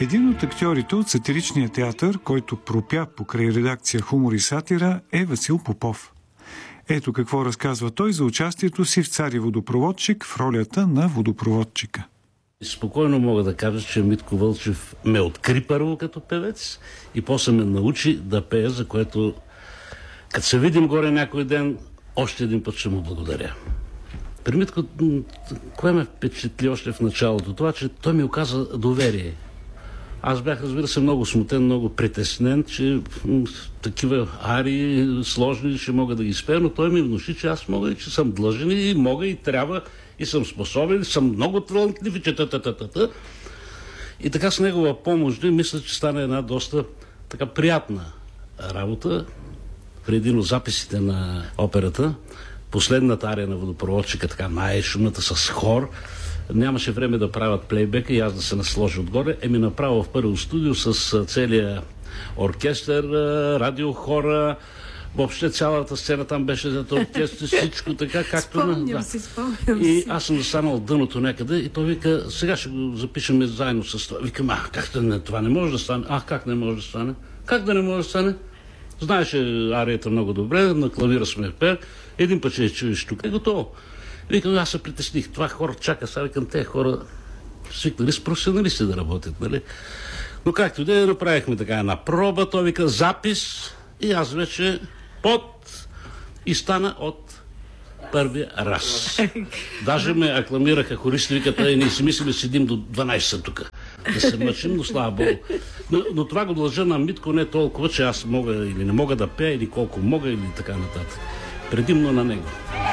Един от актьорите от сатиричния театър, който пропя покрай редакция Хумор и сатира, е Васил Попов. Ето какво разказва той за участието си в Цар и водопроводчик в ролята на водопроводчика. Спокойно мога да кажа, че Митко Вълчев ме откри първо като певец и после ме научи да пея, за което като се видим горе някой ден, още един път ще му благодаря. При Митко, кое ме впечатли още в началото? Това, че той ми оказа доверие. Аз бях, разбира се, много смутен, много притеснен, че такива арии сложни ще мога да ги спея, но той ми внуши, че аз мога и че съм длъжен и мога и трябва и съм способен, и съм много талантлив и че И така с негова помощ, мисля, че стане една доста така приятна работа. При един от записите на операта, последната ария на водопроводчика, така най-шумната с хор, нямаше време да правят плейбека и аз да се насложа отгоре. Ми направо в първо студио с целия оркестър, радиохора, въобще цялата сцена там беше за оркестър, всичко така, както... Спомням си. И аз съм застанал в дъното някъде и той вика, сега ще го запишем заедно с това. Викам, това не може да стане. Как не може да стане? Как да не може да стане? Знаеше арията много добре, на клавира сме пер, един път ще чуеш тук, готово. Викам, аз се притесних, това хора чака, сега викам, тези хора свикнали с професионалисти да работят, нали? Но както и да направихме така една проба, той вика запис и аз вече и стана от първия раз. Даже ме акламираха хористи, викат, ние си мислим, седим до 12 тук. Да се мъчим, но слава Богу. Но това го дължа на Митко не толкова, че аз мога или не мога да пея, или колко мога, или така нататък. Предимно на него.